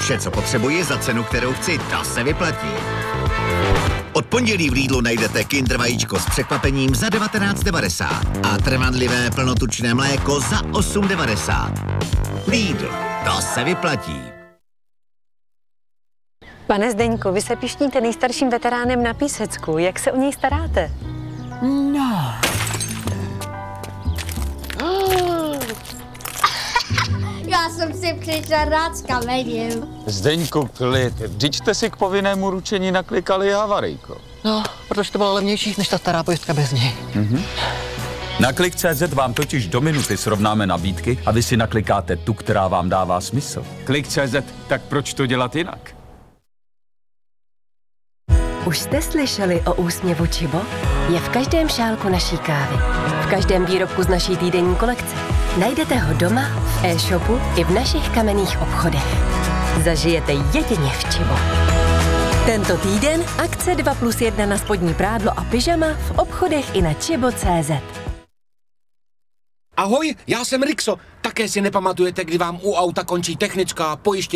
Vše, co potřebuji za cenu, kterou chci, to se vyplatí. Od pondělí v Lidlu najdete Kinder vajíčko s překvapením za 19,90 a trvanlivé plnotučné mléko za 8,90. Lidl, to se vyplatí. Pane Zdeňku, vy se pišníte nejstarším veteránem na Písecku. Jak se o něj staráte? No. Já jsem si přišla rád s kamením. Zdeňku, klid. Vždyť jste si k povinnému ručení naklikali havarijko. No, protože to bylo levnější než ta stará pojistka bez něj. Na Klik.cz vám totiž do minuty srovnáme nabídky a vy si naklikáte tu, která vám dává smysl. Klik.cz, tak proč to dělat jinak? Už jste slyšeli o úsměvu Čibo? Je v každém šálku naší kávy. V každém výrobku z naší týdenní kolekce. Najdete ho doma, v e-shopu i v našich kamenných obchodech. Zažijete jedině v Čibo. Tento týden akce 2+1 na spodní prádlo a pyžama v obchodech i na čibo.cz. Ahoj, já jsem Rixo. Také si nepamatujete, kdy vám u auta končí technická pojištění